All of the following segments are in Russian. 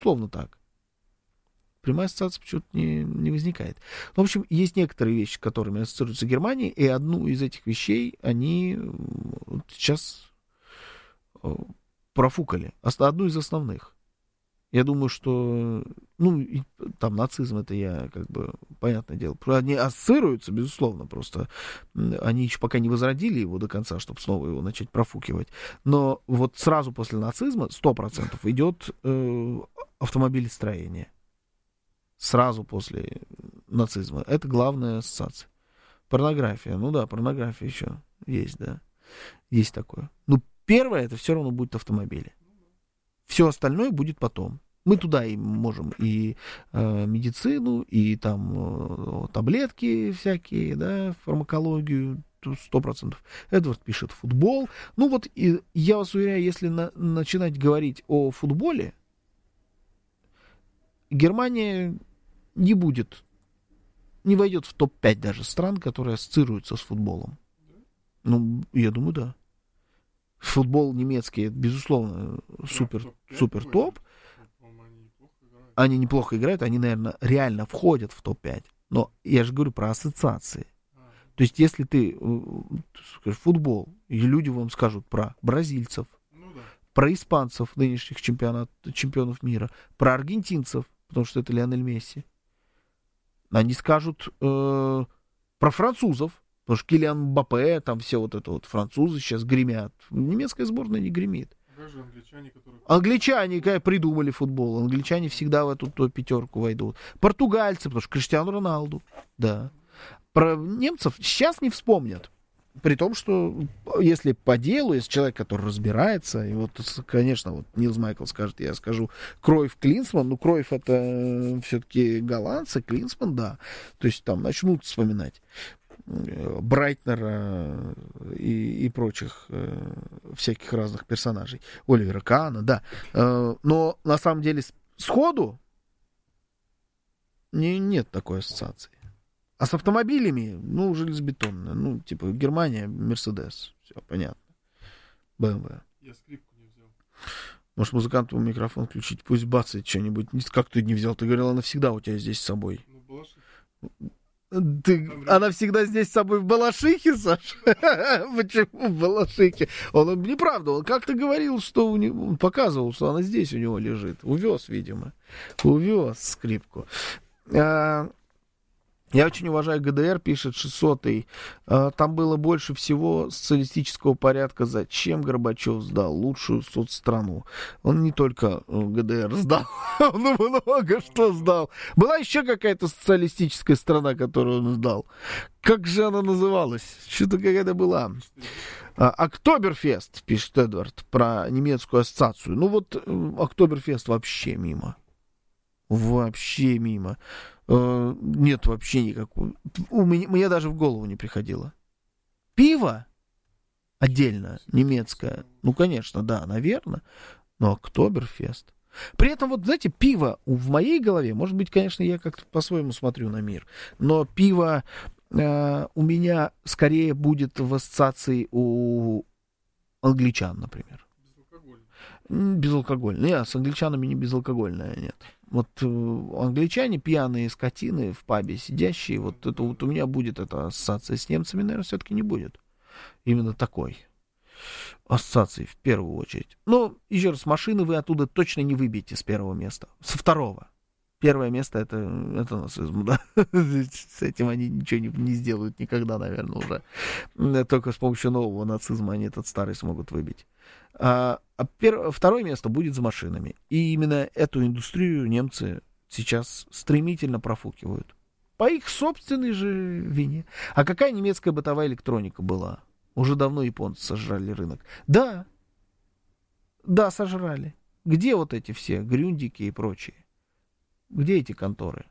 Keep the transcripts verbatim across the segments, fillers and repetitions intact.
Словно так. Прямая ассоциация почему-то не, не возникает. В общем, есть некоторые вещи, с которыми ассоциируется Германия, и одну из этих вещей они вот сейчас профукали. Одну из основных. Я думаю, что, ну, и, там, нацизм, это я, как бы, понятное дело, они ассоциируются, безусловно, просто они еще пока не возродили его до конца, чтобы снова его начать профукивать. Но вот сразу после нацизма сто процентов идет э, автомобилестроение. Сразу после нацизма. Это главная ассоциация. Порнография. Ну да, порнография еще есть, да. Есть такое. Но первое, это все равно будет автомобили. Все остальное будет потом. Мы туда и можем и э, медицину, и там э, таблетки всякие, да, фармакологию, сто процентов. Эдвард пишет футбол. Ну вот, и я вас уверяю, если на, начинать говорить о футболе, Германия не будет, не войдет в топ пять даже стран, которые ассоциируются с футболом. Ну, я думаю, да. Футбол немецкий, безусловно, супер, супер топ. Они неплохо играют, они, наверное, реально входят в топ пять. Но я же говорю про ассоциации. То есть, если ты скажешь футбол, и люди вам скажут про бразильцев, про испанцев, нынешних чемпионат, чемпионов мира, про аргентинцев, потому что это Лионель Месси, они скажут э, про французов, потому что Килиан Мбаппе, там все вот это вот французы сейчас гремят. Немецкая сборная не гремит. Даже англичане, которые... Англичане, когда придумали футбол, англичане всегда в эту пятерку войдут. Португальцы, потому что Криштиану Роналду, да. Про немцев сейчас не вспомнят. При том, что если по делу, если человек, который разбирается, и вот, конечно, вот Нилс Майкл скажет, я скажу, Кройф, Клинсман, ну, Кройф это все-таки голландцы, Клинсман, да, то есть там начнут вспоминать Брайтнера и, и прочих э, всяких разных персонажей, Оливера Каана, да, э, но на самом деле сходу не, нет такой ассоциации. А с автомобилями, ну, железобетонно. Ну, типа, Германия, Мерседес. Все, понятно. бэ эм вэ. Я скрипку не взял. Может, музыканту микрофон включить, пусть бацает что-нибудь. Как ты не взял? Ты говорил, она всегда у тебя здесь с собой. Ну, Балашихе. Ты... Она всегда здесь с собой в Балашихе, Саша? Почему в Балашихе? Он, неправда, он как-то говорил, что у него... Он показывал, что она здесь у него лежит. Увез, видимо. Увез скрипку. А... Я очень уважаю ГДР, пишет шестисотый. Там было больше всего социалистического порядка. Зачем Горбачев сдал лучшую соцстрanu? Он не только ГДР сдал, он много что сдал. Была еще какая-то социалистическая страна, которую он сдал. Как же она называлась? Что-то какая-то была. Октоберфест, пишет Эдвард, про немецкую ассоциацию. Ну вот Октоберфест вообще мимо. Вообще мимо. Э, нет вообще никакого. У меня, мне даже в голову не приходило. Пиво отдельно, немецкое. Ну, конечно, да, наверное. Но Октоберфест. При этом, вот, знаете, пиво в моей голове, может быть, конечно, я как-то по-своему смотрю на мир, но пиво э, у меня скорее будет в ассоциации у англичан, например. Безалкогольное. Безалкогольное. Нет, с англичанами не безалкогольное, нет. Вот э, англичане, пьяные скотины в пабе сидящие, вот это вот у меня будет эта ассоциация. С немцами, наверное, все-таки не будет. Именно такой ассоциации в первую очередь. Но, еще раз, машины вы оттуда точно не выбьете с первого места. Со второго. Первое место это, это нацизм, да. С этим они ничего не, не сделают никогда, наверное, уже. Только с помощью нового нацизма они этот старый смогут выбить. А, а пер... второе место будет за машинами. И именно эту индустрию немцы сейчас стремительно профукивают. По их собственной же вине. А какая немецкая бытовая электроника была? Уже давно японцы сожрали рынок. Да. Да, сожрали. Где вот эти все грюндики и прочие? Где эти конторы?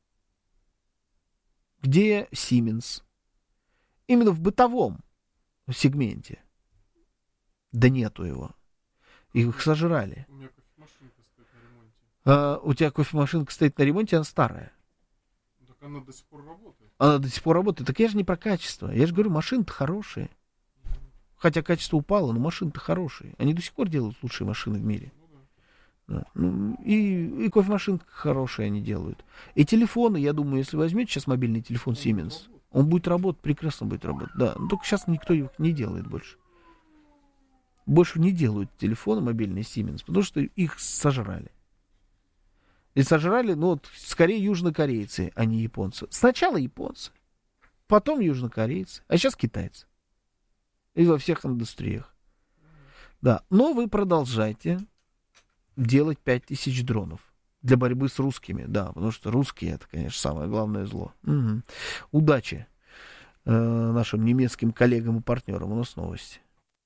Где Siemens? Именно в бытовом сегменте. Да нету его. Их сожрали. У меня кофемашинка стоит на ремонте. А, у тебя кофемашинка стоит на ремонте, она старая. Так она до сих пор работает. Она до сих пор работает. Так я же не про качество. Я же говорю, машины-то хорошие. Хотя качество упало, но машины-то хорошие. Они до сих пор делают лучшие машины в мире. Ну, да. Да. Ну, и, и кофемашинка хорошая они делают. И телефоны, я думаю, если возьмете сейчас мобильный телефон Siemens, он будет работать, прекрасно будет работать. Да, но только сейчас никто их не делает больше. Больше не делают телефоны мобильные Siemens, потому что их сожрали. И сожрали, ну, вот, скорее южнокорейцы, а не японцы. Сначала японцы, потом южнокорейцы, а сейчас китайцы. И во всех индустриях. Да, но вы продолжайте делать пять тысяч дронов для борьбы с русскими, да, потому что русские — это, конечно, самое главное зло. Угу. Удачи э, нашим немецким коллегам и партнерам. У нас новости.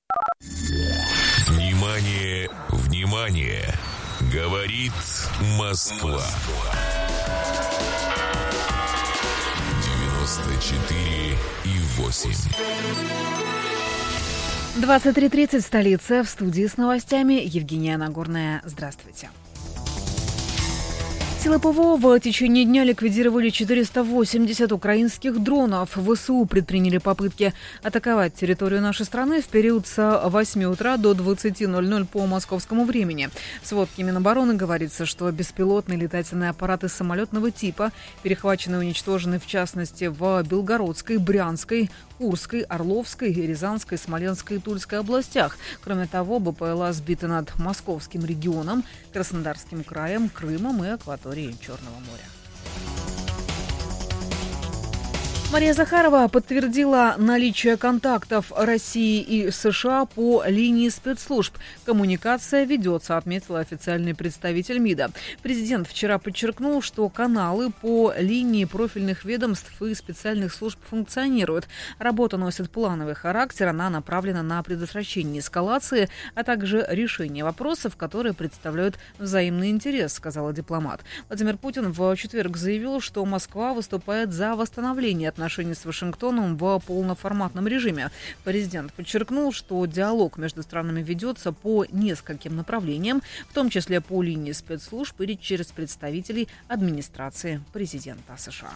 Внимание, внимание! Говорит Москва. девяносто четыре и восемь. двадцать три тридцать, столица. В студии с новостями Евгения Нагорная. Здравствуйте. Силы ПВО в течение дня ликвидировали четыреста восемьдесят украинских дронов. ВСУ предприняли попытки атаковать территорию нашей страны в период с восьми утра до двадцати ноль-ноль по московскому времени. В сводке Минобороны говорится, что беспилотные летательные аппараты самолетного типа перехвачены и уничтожены в частности в Белгородской, Брянской, Курской, Орловской, Рязанской, Смоленской и Тульской областях. Кроме того, БПЛА сбиты над Московским регионом, Краснодарским краем, Крымом и акваторией Черного моря. Мария Захарова подтвердила наличие контактов России и США по линии спецслужб. Коммуникация ведется, отметила официальный представитель МИДа. Президент вчера подчеркнул, что каналы по линии профильных ведомств и специальных служб функционируют. Работа носит плановый характер, она направлена на предотвращение эскалации, а также решение вопросов, которые представляют взаимный интерес, сказала дипломат. Владимир Путин в четверг заявил, что Москва выступает за восстановление отношений с Вашингтоном в полноформатном режиме. Президент подчеркнул, что диалог между странами ведется по нескольким направлениям, в том числе по линии спецслужб или через представителей администрации президента США.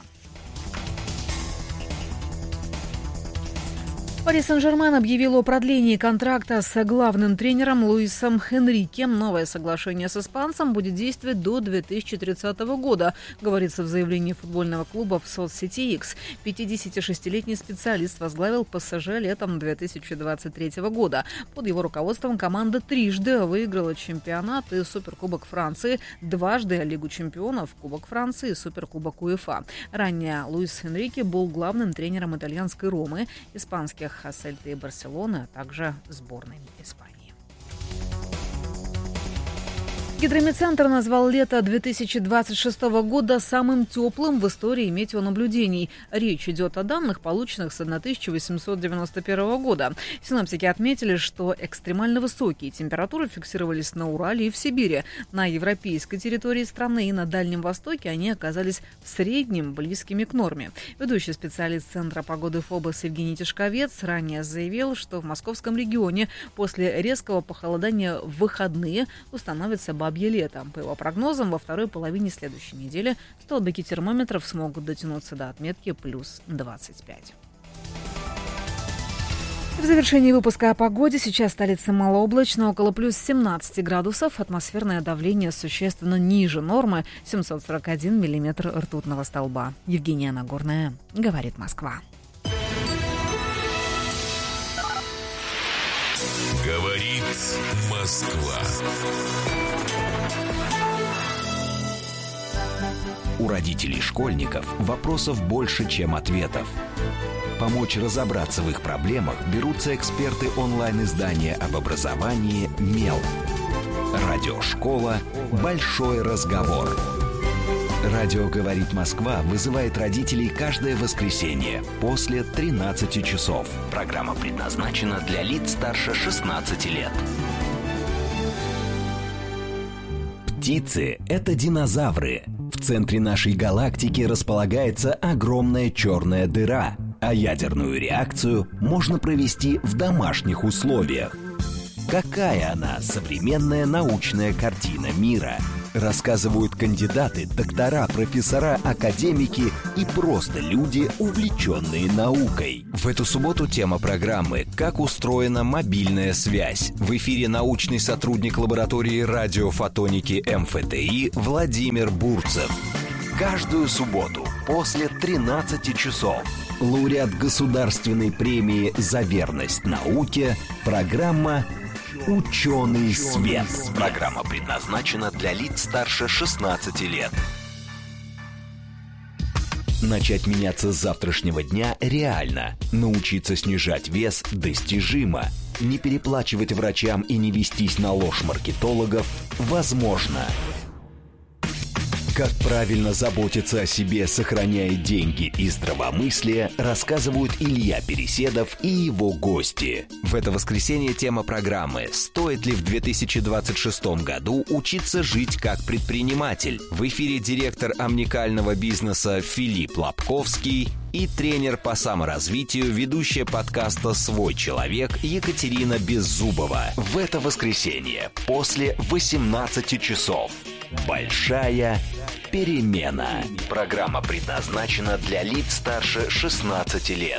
Пари Сен-Жермен объявил о продлении контракта с главным тренером Луисом Энрике. Новое соглашение с испанцем будет действовать до две тысячи тридцатого года, говорится в заявлении футбольного клуба в соцсети X. пятидесятишестилетний специалист возглавил ПСЖ летом две тысячи двадцать третьего года. Под его руководством команда трижды выиграла чемпионат и Суперкубок Франции, дважды Лигу чемпионов, Кубок Франции и Суперкубок УЕФА. Ранее Луис Энрике был главным тренером итальянской Ромы, испанских Сельты и Барселоны, а также сборной Испании. Гидрометцентр назвал лето две тысячи двадцать шестого года самым теплым в истории метеонаблюдений. Речь идет о данных, полученных с тысяча восемьсот девяносто первого года. Синоптики отметили, что экстремально высокие температуры фиксировались на Урале и в Сибири. На европейской территории страны и на Дальнем Востоке они оказались в среднем близкими к норме. Ведущий специалист Центра погоды ФОБОС Евгений Тишковец ранее заявил, что в московском регионе после резкого похолодания в выходные установится бабье лето. По его прогнозам, во второй половине следующей недели столбики термометров смогут дотянуться до отметки плюс двадцать пять. В завершении выпуска о погоде. Сейчас столица малооблачно, около плюс семнадцати градусов. Атмосферное давление существенно ниже нормы, семьсот сорок один миллиметр ртутного столба. Евгения Нагорная, говорит Москва. Говорит Москва. У родителей школьников вопросов больше, чем ответов. Помочь разобраться в их проблемах берутся эксперты онлайн-издания об образовании «Мел». Радиошкола «Большой разговор». Радио «Говорит Москва» вызывает родителей каждое воскресенье после тринадцати часов. Программа предназначена для лиц старше шестнадцати лет. Птицы — это динозавры. В центре нашей галактики располагается огромная черная дыра, а ядерную реакцию можно провести в домашних условиях. Какая она, современная научная картина мира? Рассказывают кандидаты, доктора, профессора, академики и просто люди, увлеченные наукой. В эту субботу тема программы «Как устроена мобильная связь». В эфире научный сотрудник лаборатории радиофотоники эм эф тэ и Владимир Бурцев. Каждую субботу после тринадцати часов лауреат государственной премии «За верность науке» программа «Ученый свет». Программа предназначена для лиц старше шестнадцати лет. Начать меняться с завтрашнего дня реально. Научиться снижать вес достижимо. Не переплачивать врачам и не вестись на ложь маркетологов возможно. Как правильно заботиться о себе, сохраняя деньги и здравомыслие, рассказывают Илья Переседов и его гости. В это воскресенье тема программы «Стоит ли в две тысячи двадцать шестом году учиться жить как предприниматель?» В эфире директор омникального бизнеса Филипп Лобковский и тренер по саморазвитию, ведущая подкаста «Свой человек» Екатерина Беззубова. В это воскресенье после восемнадцати часов. Большая перемена. Программа предназначена для лиц старше шестнадцати лет.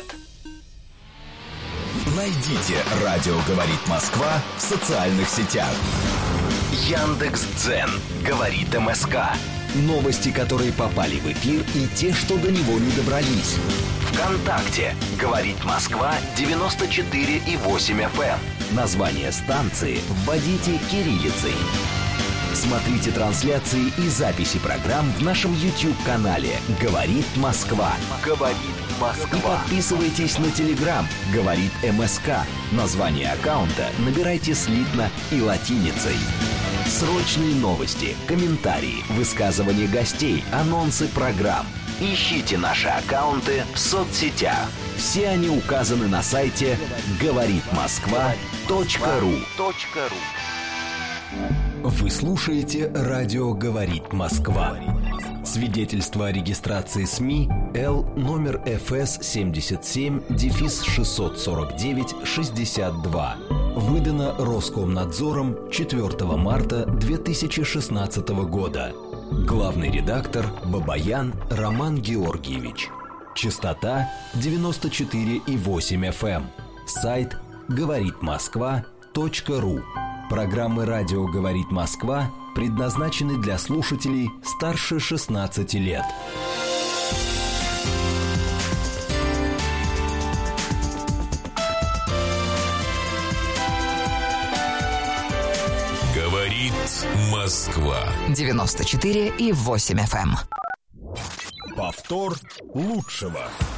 Найдите «Радио говорит Москва» в социальных сетях. Яндекс.Дзен. Говорит эм эс ка. Новости, которые попали в эфир, и те, что до него не добрались. ВКонтакте. Говорит Москва девяносто четыре и восемь эф эм. Название станции вводите кириллицей. Смотрите трансляции и записи программ в нашем YouTube-канале «Говорит Москва». «Говорит Москва». И подписывайтесь на Telegram «Говорит эм эс ка». Название аккаунта набирайте слитно и латиницей. Срочные новости, комментарии, высказывания гостей, анонсы программ. Ищите наши аккаунты в соцсетях. Все они указаны на сайте говорит москва точка ру. Вы слушаете «Радио говорит Москва». Свидетельство о регистрации СМИ Л номер эф эс семьдесят семь шестьсот сорок девять шестьдесят два. Выдано Роскомнадзором четвёртого марта две тысячи шестнадцатого года. Главный редактор Бабаян Роман Георгиевич. Частота девяносто четыре и восемь эф эм. Сайт говорит москва точка ру. Программы «Радио говорит Москва» предназначены для слушателей старше шестнадцати лет. Говорит Москва. девяносто четыре и восемь эф эм. Повтор лучшего.